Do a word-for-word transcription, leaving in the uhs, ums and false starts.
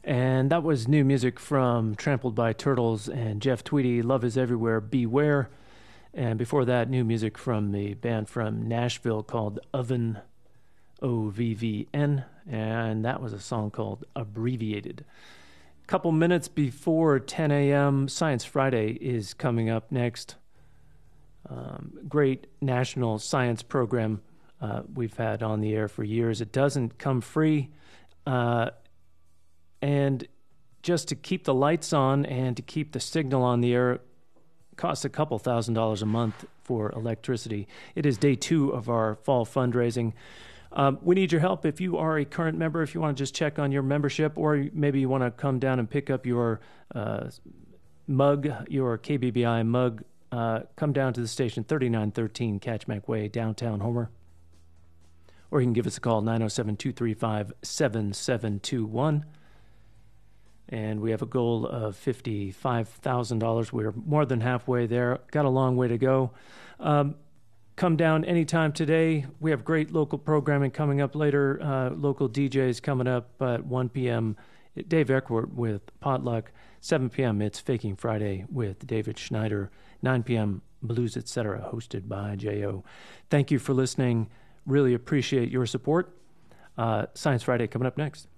And that was new music from Trampled by Turtles and Jeff Tweedy, Love is Everywhere, Beware. And before that, new music from the band from Nashville called Oven, O V V N, and that was a song called Abbreviated. A couple minutes before ten a.m., Science Friday is coming up next. Um, great national science program uh, we've had on the air for years. It doesn't come free. Uh, And just to keep the lights on and to keep the signal on the air costs a couple thousand dollars a month for electricity. It is day two of our fall fundraising. Um, we need your help. If you are a current member, if you want to just check on your membership, or maybe you want to come down and pick up your uh, mug, your K B B I mug, uh, come down to the station, thirty-nine thirteen Catchmack Way, downtown Homer. Or you can give us a call, nine oh seven, two three five, seven seven two one. And we have a goal of fifty-five thousand dollars. We're more than halfway there. Got a long way to go. Um, come down anytime today. We have great local programming coming up later. Uh, local D Js coming up at one p.m. Dave Eckert with Potluck. seven p.m. It's Faking Friday with David Schneider. nine p.m. Blues Etc. hosted by J O. Thank you for listening. Really appreciate your support. Uh, Science Friday coming up next.